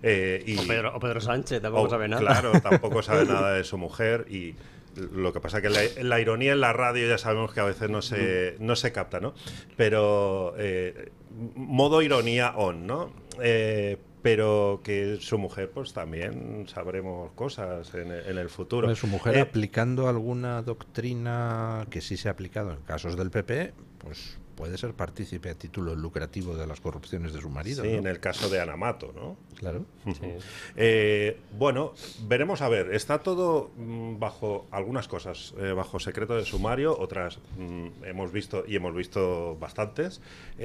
O Pedro Sánchez, tampoco sabe nada. Claro, tampoco sabe nada de su mujer y lo que pasa es que la ironía en la radio ya sabemos que a veces no se capta, ¿no? Pero modo ironía on, ¿no? Pero que su mujer, pues también sabremos cosas en el futuro. Su mujer aplicando alguna doctrina que sí se ha aplicado en casos del PP, pues puede ser partícipe a título lucrativo de las corrupciones de su marido. Sí, ¿no? en el caso de Ana Mato, ¿no? Claro. Sí. Bueno, veremos a ver. Está todo bajo algunas cosas, bajo secreto de sumario, otras hemos visto bastantes.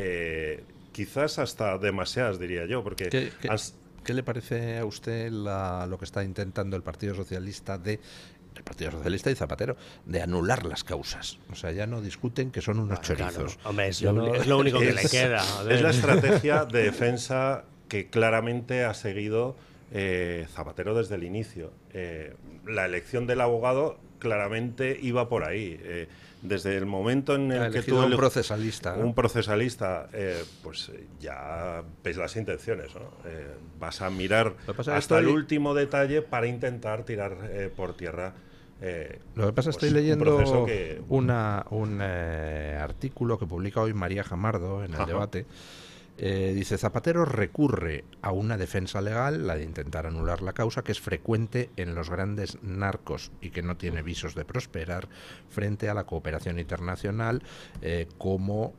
Quizás hasta demasiadas, diría yo, porque... ¿Qué le parece a usted lo que está intentando el Partido Socialista y Zapatero de anular las causas? O sea, ya no discuten que son unos chorizos. Claro. Hombre, es lo único que le queda. Es la estrategia de defensa que claramente ha seguido Zapatero desde el inicio. La elección del abogado claramente iba por ahí. Desde el momento en el que tú un procesalista, ¿no? Un procesalista, pues ya ves las intenciones, ¿no? Vas a mirar hasta el último detalle para intentar tirar por tierra. Lo que pasa es que estoy leyendo un artículo que publica hoy María Jamardo en el Debate. Dice: Zapatero recurre a una defensa legal, la de intentar anular la causa, que es frecuente en los grandes narcos y que no tiene visos de prosperar frente a la cooperación internacional, como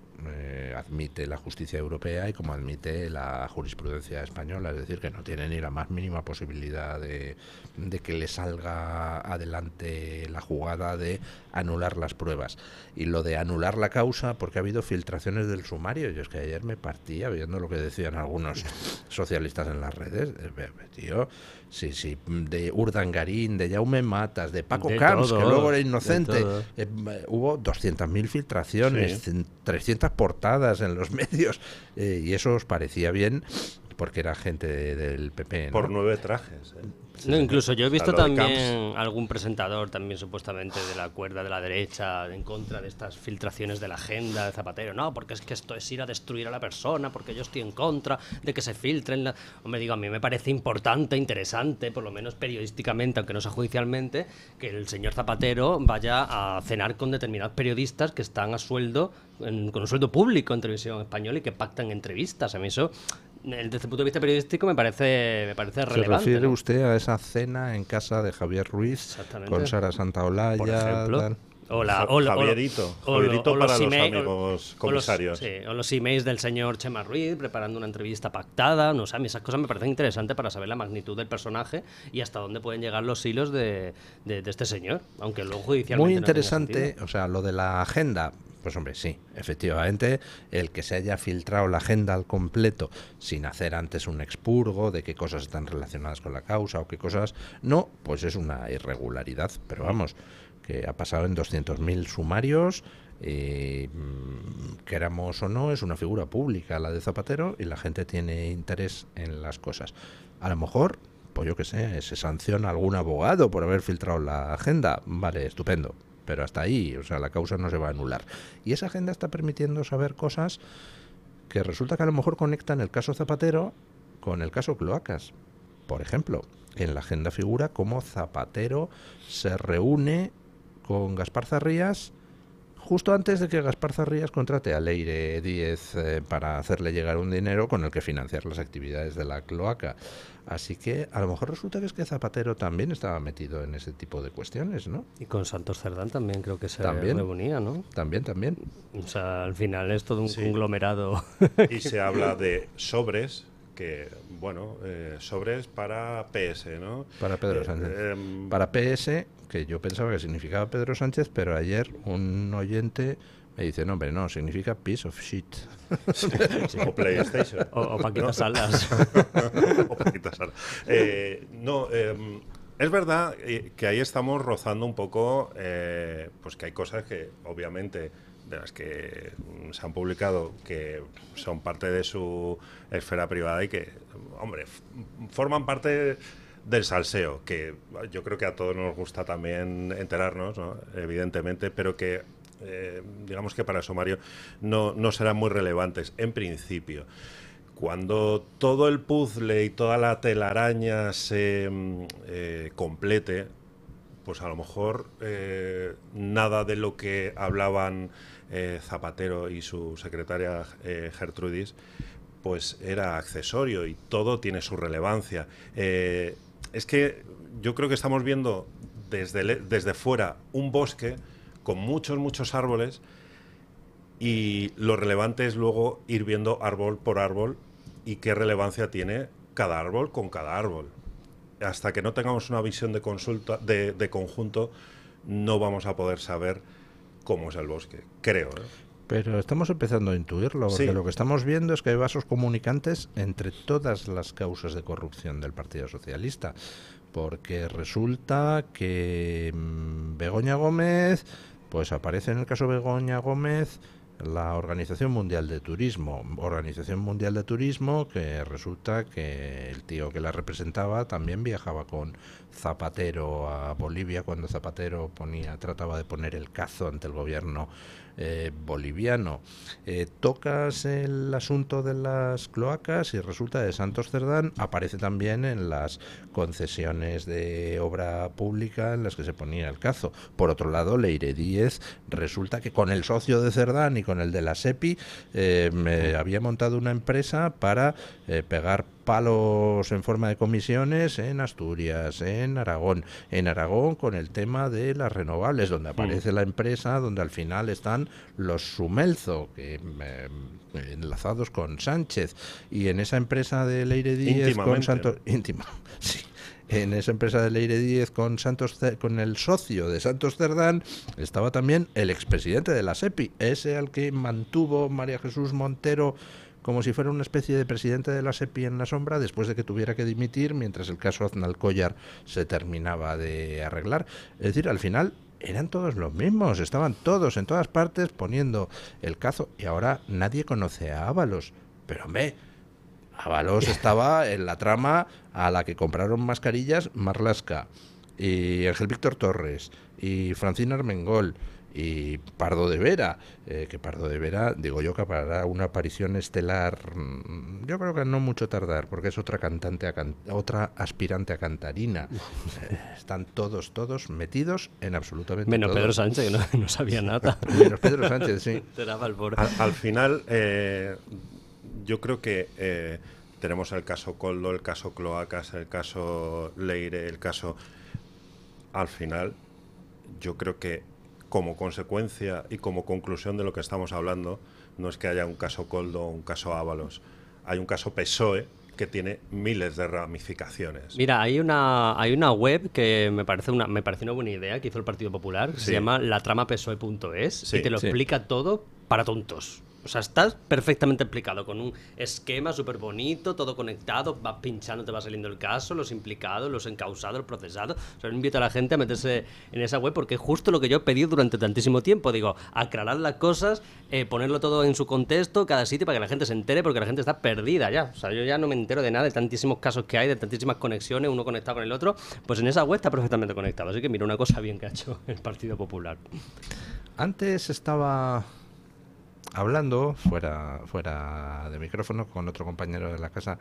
admite la justicia europea y como admite la jurisprudencia española. Es decir, que no tiene ni la más mínima posibilidad de que le salga adelante la jugada de anular las pruebas. Y lo de anular la causa, porque ha habido filtraciones del sumario. Yo es que ayer me partía viendo lo que decían algunos socialistas en las redes. Tío, sí, de Urdangarín, de Jaume Matas, de Paco Camps, que luego era inocente. Hubo 200.000 filtraciones, sí. 300 portadas en los medios, y eso os parecía bien porque era gente del PP, ¿no? Por 9 trajes. No, incluso yo he visto también algún presentador también supuestamente de la cuerda de la derecha en contra de estas filtraciones de la agenda de Zapatero. No, porque es que esto es ir a destruir a la persona, porque yo estoy en contra de que se filtren. Hombre, digo, a mí me parece importante, interesante, por lo menos periodísticamente, aunque no sea judicialmente, que el señor Zapatero vaya a cenar con determinados periodistas que están a sueldo, con un sueldo público en televisión española y que pactan entrevistas. A mí eso, desde el punto de vista periodístico, me parece relevante. ¿Se refiere ¿no? usted a esa cena en casa de Javier Ruiz con Sara Santaolalla? Por ejemplo. Javierito para los amigos comisarios. O los emails del señor Chema Ruiz preparando una entrevista pactada. No sé, a mí esas cosas me parecen interesantes para saber la magnitud del personaje y hasta dónde pueden llegar los hilos de este señor, aunque luego judicialmente muy interesante, no tenga sentido. O sea, lo de la agenda. Pues hombre, sí, efectivamente, el que se haya filtrado la agenda al completo sin hacer antes un expurgo de qué cosas están relacionadas con la causa o qué cosas no, pues es una irregularidad. Pero vamos, que ha pasado en 200.000 sumarios, queramos o no, es una figura pública la de Zapatero y la gente tiene interés en las cosas. A lo mejor, pues yo qué sé, se sanciona a algún abogado por haber filtrado la agenda, vale, estupendo. Pero hasta ahí, o sea, la causa no se va a anular. Y esa agenda está permitiendo saber cosas que resulta que a lo mejor conectan el caso Zapatero con el caso Cloacas. Por ejemplo, en la agenda figura cómo Zapatero se reúne con Gaspar Zarrías justo antes de que Gaspar Zarrías contrate a Leire Díez para hacerle llegar un dinero con el que financiar las actividades de la cloaca. Así que a lo mejor resulta que es que Zapatero también estaba metido en ese tipo de cuestiones, ¿no? Y con Santos Cerdán también creo que se reunía, ¿no? También. O sea, al final es todo un conglomerado. Y se habla de sobres, que, bueno, sobres para PS, ¿no? Para Pedro Sánchez. Para PS, que yo pensaba que significaba Pedro Sánchez, pero ayer un oyente me dice, no, hombre, no, significa piece of shit. O PlayStation. O Paquita Salas. O Paquita Salas. Es verdad que ahí estamos rozando un poco, pues que hay cosas que, obviamente, de las que se han publicado que son parte de su esfera privada y que, hombre, forman parte del salseo, que yo creo que a todos nos gusta también enterarnos, ¿no? Evidentemente, pero que digamos que para el sumario no serán muy relevantes en principio. Cuando todo el puzzle y toda la telaraña se complete, pues a lo mejor nada de lo que hablaban Zapatero y su secretaria Gertrudis pues era accesorio, y todo tiene su relevancia. Es que yo creo que estamos viendo desde fuera un bosque con muchos árboles, y lo relevante es luego ir viendo árbol por árbol y qué relevancia tiene cada árbol con cada árbol. Hasta que no tengamos una visión de conjunto, no vamos a poder saber cómo es el bosque, creo, ¿eh? Pero estamos empezando a intuirlo, porque sí, lo que estamos viendo es que hay vasos comunicantes entre todas las causas de corrupción del Partido Socialista, porque resulta que Begoña Gómez, pues aparece en el caso Begoña Gómez la Organización Mundial de Turismo, que resulta que el tío que la representaba también viajaba con Zapatero a Bolivia cuando Zapatero trataba de poner el cazo ante el gobierno boliviano. Tocas el asunto de las cloacas y resulta que Santos Cerdán aparece también en las concesiones de obra pública en las que se ponía el cazo. Por otro lado, Leire Díez resulta que con el socio de Cerdán y con el de la SEPI había montado una empresa para pegar palos en forma de comisiones en Asturias, en Aragón con el tema de las renovables, donde aparece la empresa, donde al final están los Sumelzo, enlazados con Sánchez, y en esa empresa de Leire Díez con Santos, sí. En esa empresa de Leire Díez con el socio de Santos Cerdán estaba también el expresidente de la SEPI, ese al que mantuvo María Jesús Montero como si fuera una especie de presidente de la SEPI en la sombra, después de que tuviera que dimitir mientras el caso Aznalcóllar se terminaba de arreglar. Es decir, al final eran todos los mismos, estaban todos en todas partes poniendo el cazo, y ahora nadie conoce a Ábalos. Pero hombre, Ábalos estaba en la trama a la que compraron mascarillas Marlaska y Ángel Víctor Torres y Francina Armengol y Pardo de Vera, que Pardo de Vera, digo yo, que para una aparición estelar, yo creo que no mucho tardar, porque es otra otra aspirante a cantarina. Están todos metidos en absolutamente menos todo. Pedro Sánchez, que no sabía nada. Menos Pedro Sánchez, sí. Al final, yo creo que tenemos el caso Koldo, el caso Cloacas, el caso Leire, el caso... Al final, yo creo que como consecuencia y como conclusión de lo que estamos hablando, no es que haya un caso Koldo o un caso Ábalos, hay un caso PSOE que tiene miles de ramificaciones. Mira, hay una web que me parece una buena idea que hizo el Partido Popular, que se llama latramapsoe.es, y te lo explica todo para tontos. O sea, estás perfectamente explicado, con un esquema súper bonito, todo conectado, vas pinchando, te va saliendo el caso, los implicados, los encausados, el procesado. O sea, invito a la gente a meterse en esa web, porque es justo lo que yo he pedido durante tantísimo tiempo. Digo, aclarar las cosas, ponerlo todo en su contexto, cada sitio, para que la gente se entere, porque la gente está perdida ya. O sea, yo ya no me entero de nada, de tantísimos casos que hay, de tantísimas conexiones, uno conectado con el otro. Pues en esa web está perfectamente conectado. Así que mira, una cosa bien que ha hecho el Partido Popular. Antes estaba hablando fuera de micrófono con otro compañero de la casa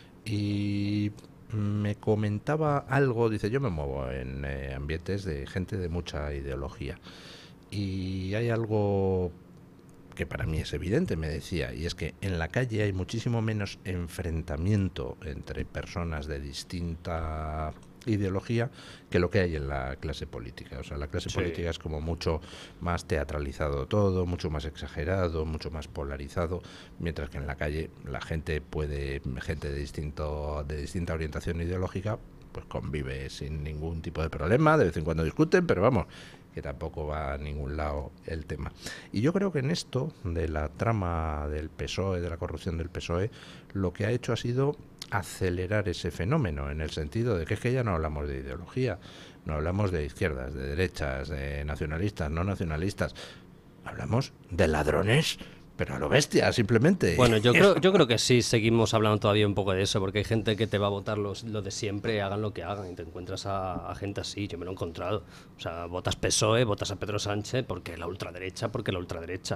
y me comentaba algo. Dice, yo me muevo en ambientes de gente de mucha ideología y hay algo que para mí es evidente, me decía, y es que en la calle hay muchísimo menos enfrentamiento entre personas de distinta ideología que lo que hay en la clase política. O sea, la clase política es como mucho más teatralizado todo, mucho más exagerado, mucho más polarizado, mientras que en la calle la gente de distinta orientación ideológica, pues convive sin ningún tipo de problema, de vez en cuando discuten, pero vamos, que tampoco va a ningún lado el tema. Y yo creo que en esto de la trama del PSOE, de la corrupción del PSOE, lo que ha hecho ha sido acelerar ese fenómeno, en el sentido de que es que ya no hablamos de ideología, no hablamos de izquierdas, de derechas, de nacionalistas, no nacionalistas, hablamos de ladrones, pero a lo bestia, simplemente. Bueno, yo creo que sí, seguimos hablando todavía un poco de eso, porque hay gente que te va a votar lo de siempre, hagan lo que hagan, y te encuentras a gente así. Yo me lo he encontrado. O sea, votas PSOE, votas a Pedro Sánchez porque la ultraderecha.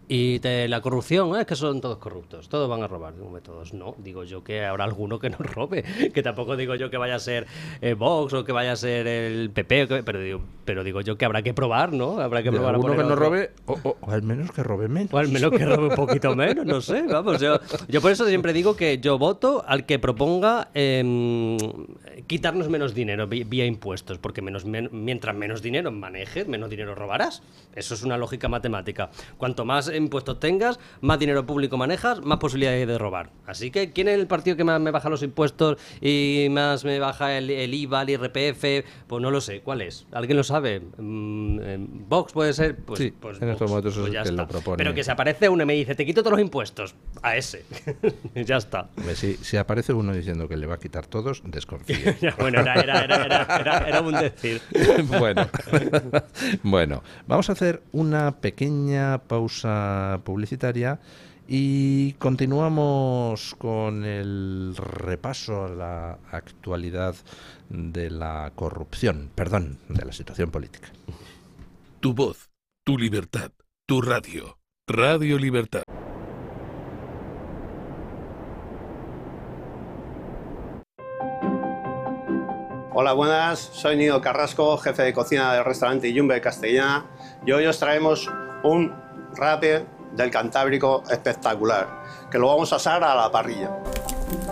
Y la corrupción, es que son todos corruptos, todos van a robar. Todos no, digo yo que habrá alguno que no robe, que tampoco digo yo que vaya a ser Vox o que vaya a ser el PP, pero digo yo que habrá que probar, ¿no? Habrá que probar a alguno que no robe, o al menos que robe menos. O al menos que robe un poquito menos, no sé, vamos. Yo por eso siempre digo que yo voto al que proponga quitarnos menos dinero vía impuestos, porque mientras menos dinero manejes, menos dinero robarás. Eso es una lógica matemática. Cuanto más impuestos tengas, más dinero público manejas, más posibilidades de robar. Así que, ¿quién es el partido que más me baja los impuestos y más me baja el IVA, el IRPF? Pues no lo sé. ¿Cuál es? ¿Alguien lo sabe? ¿Vox puede ser? Pues, sí, pues en estos momentos pues es ya el que está. lo propone. Pero que se aparece uno y me dice, te quito todos los impuestos. A ese. Ya está. Si aparece uno diciendo que le va a quitar todos, desconfío. Bueno, era un decir. Bueno, vamos a hacer una pequeña pausa publicitaria y continuamos con el repaso a la actualidad de la corrupción, de la situación política. Tu voz, tu libertad, tu radio. Radio Libertad. Hola, buenas. Soy Nido Carrasco, jefe de cocina del restaurante Yumbe Castellana, y hoy os traemos un rape del Cantábrico espectacular, que lo vamos a asar a la parrilla.